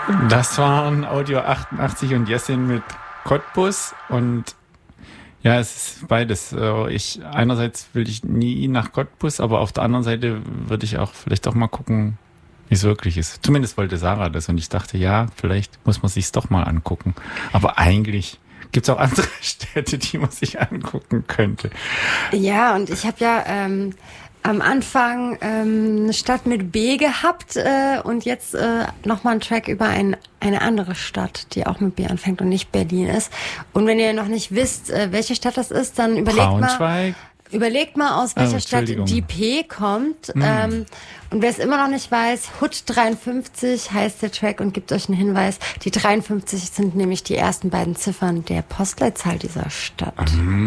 Das waren Audio 88 und Jessin mit Cottbus und ja, es ist beides. Einerseits will ich nie nach Cottbus, aber auf der anderen Seite würde ich auch vielleicht auch mal gucken, wie es wirklich ist. Zumindest wollte Sarah das und ich dachte, ja, vielleicht muss man sich's doch mal angucken. Aber eigentlich gibt's auch andere Städte, die man sich angucken könnte. Ja, und ich habe ja am Anfang eine Stadt mit B gehabt und jetzt nochmal einen Track über eine andere Stadt, die auch mit B anfängt und nicht Berlin ist. Und wenn ihr noch nicht wisst, welche Stadt das ist, dann überlegt mal, aus welcher Stadt die P kommt. Und wer es immer noch nicht weiß, Hood 53 heißt der Track und gibt euch einen Hinweis. Die 53 sind nämlich die ersten beiden Ziffern der Postleitzahl dieser Stadt.